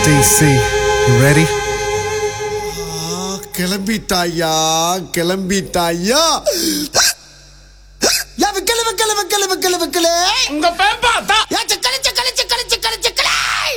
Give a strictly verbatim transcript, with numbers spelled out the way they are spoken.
D C, you ready? கிளம்பிட்டாயா கிளம்பிட்டாயா கிளம்பு கிளம்பு கிளம்பு கிளம்பு கிளம்பு உங்க பேப்பா